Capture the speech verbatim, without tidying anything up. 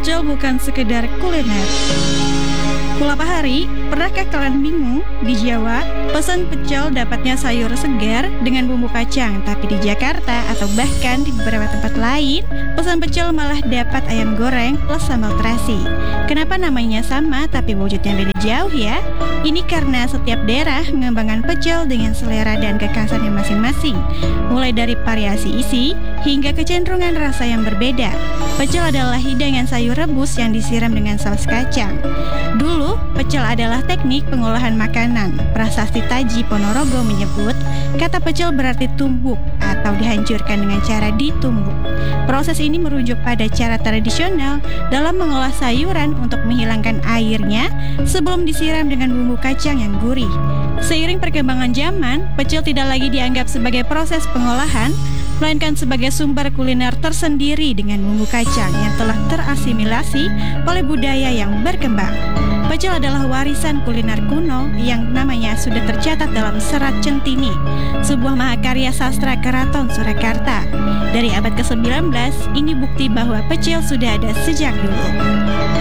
Pecel bukan sekedar kuliner. Kulapa hari, pernahkah kalian bingung? Di Jawa, pesan pecel dapatnya sayur segar dengan bumbu kacang. Tapi di Jakarta atau bahkan di beberapa tempat lain, pesan pecel malah dapat ayam goreng plus sambal terasi. Kenapa namanya sama tapi wujudnya beda jauh ya? Ini karena setiap daerah mengembangkan pecel dengan selera dan kekhasannya masing-masing. Mulai dari variasi isi hingga kecenderungan rasa yang berbeda. Pecel adalah hidangan sayur rebus yang disiram dengan saus kacang. Dulu, pecel adalah teknik pengolahan makanan. Prasasti Taji Ponorogo menyebut, kata pecel berarti tumbuk atau dihancurkan dengan cara ditumbuk. Proses ini merujuk pada cara tradisional dalam mengolah sayuran untuk menghilangkan airnya sebelum disiram dengan bumbu kacang yang gurih. Seiring perkembangan zaman, pecel tidak lagi dianggap sebagai proses pengolahan, melainkan sebagai sumber kuliner tersendiri dengan bumbu kacang yang telah terasimilasi oleh budaya yang berkembang. Pecel adalah warisan kuliner kuno yang namanya sudah tercatat dalam Serat Centini, sebuah mahakarya sastra Keraton Surakarta. Dari abad ke sembilan belas, ini bukti bahwa pecel sudah ada sejak dulu.